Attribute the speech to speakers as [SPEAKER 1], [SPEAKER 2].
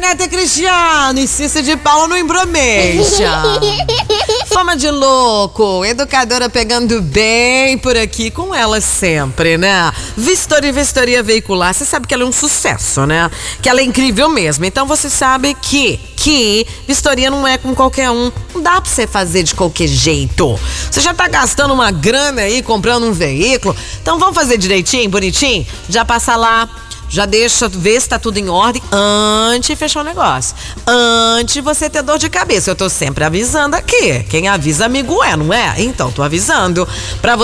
[SPEAKER 1] Neto e Cristiano e Cícia de Paula no Embromeja. Fama de louco, educadora pegando bem por aqui com ela sempre, né? Vistoria Veicular, você sabe que ela é um sucesso, né? Que ela é incrível mesmo, então você sabe que vistoria não é com qualquer um, não dá pra você fazer de qualquer jeito. Você já tá gastando uma grana aí comprando um veículo, então vamos fazer direitinho, bonitinho? Já passa lá, já deixa ver se tá tudo em ordem antes de fechar o negócio. Antes de você ter dor de cabeça. Eu tô sempre avisando aqui. Quem avisa amigo não é? Então, tô avisando pra